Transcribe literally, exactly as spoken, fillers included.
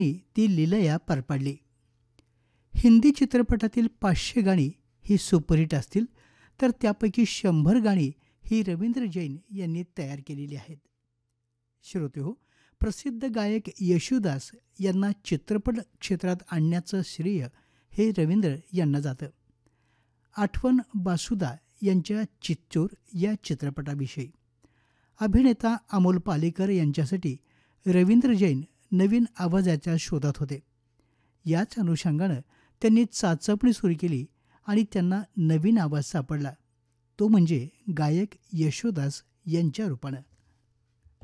ती लीलया पार पाडली. हिंदी चित्रपटातील पाचशे गाणी ही सुपरहिट असतील तर त्यापैकी शंभर गाणी ही रवींद्र जैन यांनी तयार केलेली आहेत. श्रोतेहो, प्रसिद्ध गायक येशुदास यांना चित्रपट क्षेत्रात आणण्याचं श्रेय हे रवींद्र यांना जातं. आठवण बासुदा यांच्या चिच्चोर या चित्रपटाविषयी अभिनेता अमोल पालेकर यांच्यासाठी रवींद्र जैन नवीन आवाजाच्या शोधात होते. याच अनुषंगानं त्यांनी चाचपणी सुरू केली आणि त्यांना नवीन आवाज सापडला, तो म्हणजे गायक येशुदास यांच्या रूपानं.